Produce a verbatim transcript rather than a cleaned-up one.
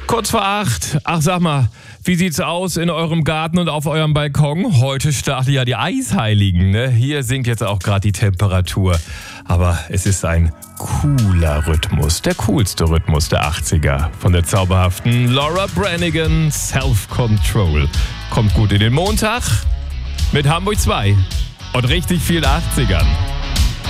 Kurz vor acht. Ach, sag mal, wie sieht's aus in eurem Garten und auf eurem Balkon? Heute starten ja die Eisheiligen, ne? Hier sinkt jetzt auch gerade die Temperatur. Aber es ist ein cooler Rhythmus, der coolste Rhythmus der achtziger. Von der zauberhaften Laura Branigan, Self-Control. Kommt gut in den Montag mit Hamburg zwei und richtig vielen achtzigern.